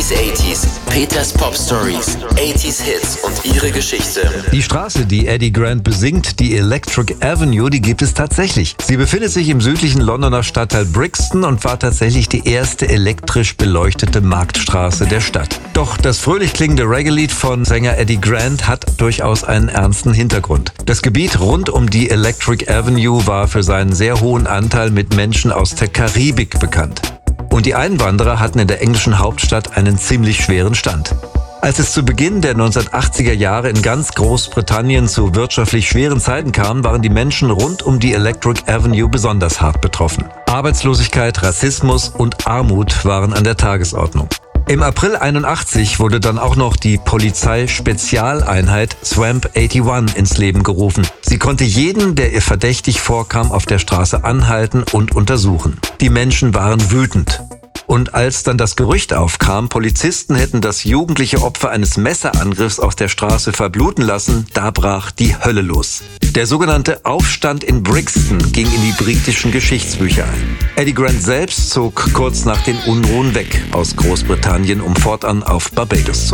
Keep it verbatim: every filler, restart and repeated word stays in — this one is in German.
Eddie's achtziger, Peters Pop Stories, achtziger Hits und ihre Geschichte. Die Straße, die Eddie Grant besingt, die Electric Avenue, die gibt es tatsächlich. Sie befindet sich im südlichen Londoner Stadtteil Brixton und war tatsächlich die erste elektrisch beleuchtete Marktstraße der Stadt. Doch das fröhlich klingende Reggae-Lied von Sänger Eddie Grant hat durchaus einen ernsten Hintergrund. Das Gebiet rund um die Electric Avenue war für seinen sehr hohen Anteil mit Menschen aus der Karibik bekannt. Und die Einwanderer hatten in der englischen Hauptstadt einen ziemlich schweren Stand. Als es zu Beginn der neunzehnhundertachtziger Jahre in ganz Großbritannien zu wirtschaftlich schweren Zeiten kam, waren die Menschen rund um die Electric Avenue besonders hart betroffen. Arbeitslosigkeit, Rassismus und Armut waren an der Tagesordnung. Im April einundachtzig wurde dann auch noch die Polizei-Spezialeinheit Swamp einundachtzig ins Leben gerufen. Sie konnte jeden, der ihr verdächtig vorkam, auf der Straße anhalten und untersuchen. Die Menschen waren wütend. Und als dann das Gerücht aufkam, Polizisten hätten das jugendliche Opfer eines Messerangriffs auf der Straße verbluten lassen, da brach die Hölle los. Der sogenannte Aufstand in Brixton ging in die britischen Geschichtsbücher ein. Eddie Grant selbst zog kurz nach den Unruhen weg aus Großbritannien, um fortan auf Barbados zu